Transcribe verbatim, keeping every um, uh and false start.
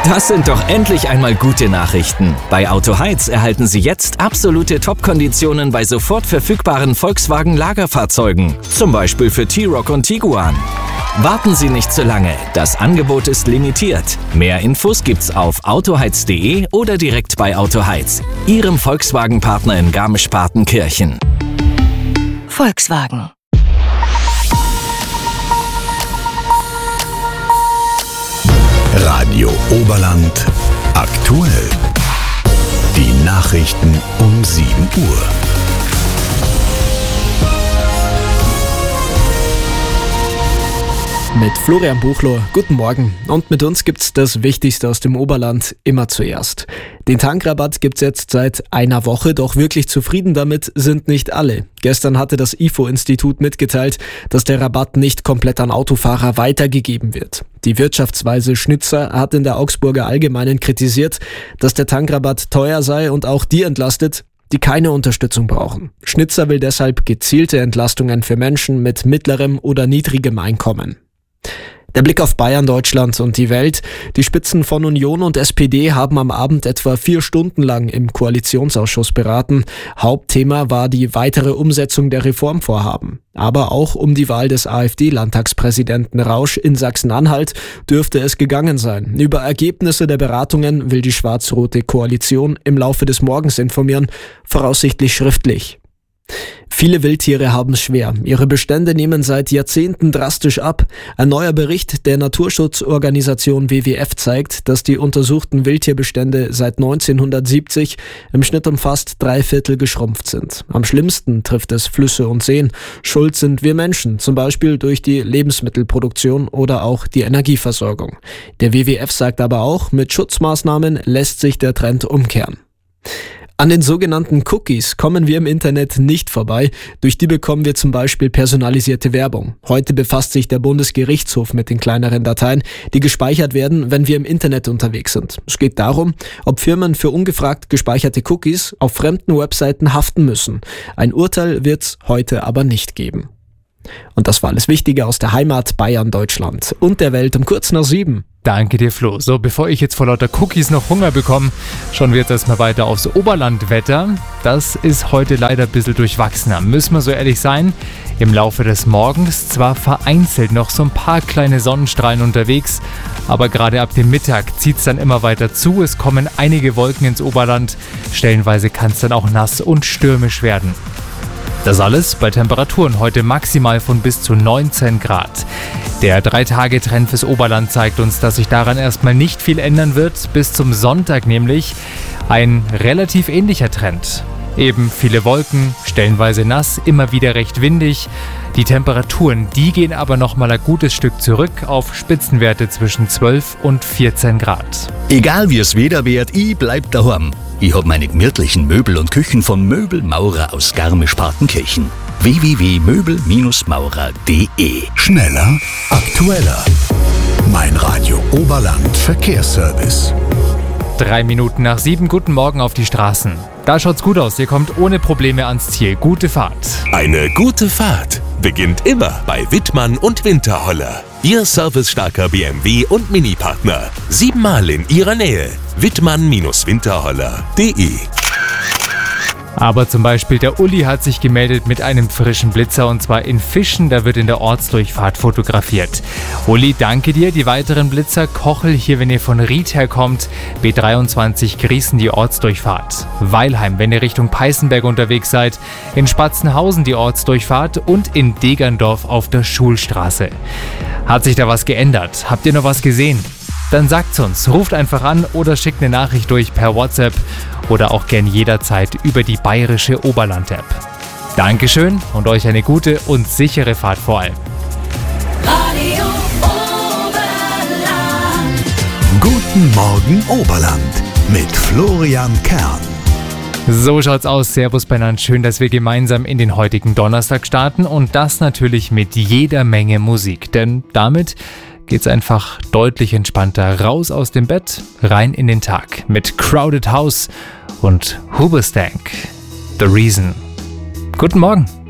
Das sind doch endlich einmal gute Nachrichten. Bei Autoheiz erhalten Sie jetzt absolute Top-Konditionen bei sofort verfügbaren Volkswagen-Lagerfahrzeugen. Zum Beispiel für T-Roc und Tiguan. Warten Sie nicht zu lange. Das Angebot ist limitiert. Mehr Infos gibt's auf autoheiz punkt de oder direkt bei Autoheiz, Ihrem Volkswagen-Partner in Garmisch-Partenkirchen. Volkswagen. Radio Oberland aktuell. Die Nachrichten um sieben Uhr. Mit Florian Buchloh, guten Morgen. Und mit uns gibt's das Wichtigste aus dem Oberland immer zuerst. Den Tankrabatt gibt's jetzt seit einer Woche, doch wirklich zufrieden damit sind nicht alle. Gestern hatte das I F O-Institut mitgeteilt, dass der Rabatt nicht komplett an Autofahrer weitergegeben wird. Die Wirtschaftsweise Schnitzer hat in der Augsburger Allgemeinen kritisiert, dass der Tankrabatt teuer sei und auch die entlastet, die keine Unterstützung brauchen. Schnitzer will deshalb gezielte Entlastungen für Menschen mit mittlerem oder niedrigem Einkommen. Der Blick auf Bayern, Deutschland und die Welt. Die Spitzen von Union und S P D haben am Abend etwa vier Stunden lang im Koalitionsausschuss beraten. Hauptthema war die weitere Umsetzung der Reformvorhaben. Aber auch um die Wahl des AfD-Landtagspräsidenten Rausch in Sachsen-Anhalt dürfte es gegangen sein. Über Ergebnisse der Beratungen will die schwarz-rote Koalition im Laufe des Morgens informieren, voraussichtlich schriftlich. Viele Wildtiere haben es schwer. Ihre Bestände nehmen seit Jahrzehnten drastisch ab. Ein neuer Bericht der Naturschutzorganisation W W F zeigt, dass die untersuchten Wildtierbestände seit neunzehnhundertsiebzig im Schnitt um fast drei Viertel geschrumpft sind. Am schlimmsten trifft es Flüsse und Seen. Schuld sind wir Menschen, zum Beispiel durch die Lebensmittelproduktion oder auch die Energieversorgung. Der W W F sagt aber auch, mit Schutzmaßnahmen lässt sich der Trend umkehren. An den sogenannten Cookies kommen wir im Internet nicht vorbei. Durch die bekommen wir zum Beispiel personalisierte Werbung. Heute befasst sich der Bundesgerichtshof mit den kleineren Dateien, die gespeichert werden, wenn wir im Internet unterwegs sind. Es geht darum, ob Firmen für ungefragt gespeicherte Cookies auf fremden Webseiten haften müssen. Ein Urteil wird es heute aber nicht geben. Und das war alles Wichtige aus der Heimat Bayern, Deutschland und der Welt um kurz nach sieben. Danke dir, Flo. So, bevor ich jetzt vor lauter Cookies noch Hunger bekomme, schauen wir jetzt erstmal weiter aufs Oberlandwetter. Das ist heute leider ein bisschen durchwachsener, müssen wir so ehrlich sein. Im Laufe des Morgens zwar vereinzelt noch so ein paar kleine Sonnenstrahlen unterwegs, aber gerade ab dem Mittag zieht es dann immer weiter zu. Es kommen einige Wolken ins Oberland. Stellenweise kann es dann auch nass und stürmisch werden. Das alles bei Temperaturen heute maximal von bis zu neunzehn Grad. Der drei-Tage-Trend fürs Oberland zeigt uns, dass sich daran erstmal nicht viel ändern wird. Bis zum Sonntag nämlich ein relativ ähnlicher Trend. Eben viele Wolken, stellenweise nass, immer wieder recht windig. Die Temperaturen, die gehen aber noch mal ein gutes Stück zurück auf Spitzenwerte zwischen zwölf und vierzehn Grad. Egal wie es Wetter wird, ich bleib daheim. Ich hab meine gemütlichen Möbel und Küchen von Möbelmaurer aus Garmisch-Partenkirchen. w w w punkt möbel maurer punkt de. Schneller, aktueller. Mein Radio Oberland Verkehrsservice. Drei Minuten nach sieben, guten Morgen auf die Straßen. Da schaut's gut aus, ihr kommt ohne Probleme ans Ziel. Gute Fahrt. Eine gute Fahrt beginnt immer bei Wittmann und Winterholler. Ihr servicestarker B M W und Mini-Partner. Siebenmal in Ihrer Nähe. wittmann Winterholler punkt de. Aber zum Beispiel der Uli hat sich gemeldet mit einem frischen Blitzer und zwar in Fischen, da wird in der Ortsdurchfahrt fotografiert. Uli, danke dir. Die weiteren Blitzer Kochel hier, wenn ihr von Ried herkommt, B dreiundzwanzig Griesen die Ortsdurchfahrt. Weilheim, wenn ihr Richtung Peißenberg unterwegs seid, in Spatzenhausen die Ortsdurchfahrt und in Degerndorf auf der Schulstraße. Hat sich da was geändert? Habt ihr noch was gesehen? Dann sagt's uns, ruft einfach an oder schickt eine Nachricht durch per WhatsApp oder auch gern jederzeit über die bayerische Oberland-App. Dankeschön und euch eine gute und sichere Fahrt vor allem. Radio Oberland. Guten Morgen Oberland mit Florian Kern. So schaut's aus. Servus beieinander. Schön, dass wir gemeinsam in den heutigen Donnerstag starten und das natürlich mit jeder Menge Musik. Denn damit geht's einfach deutlich entspannter raus aus dem Bett, rein in den Tag mit Crowded House und Hoobastank. The Reason. Guten Morgen.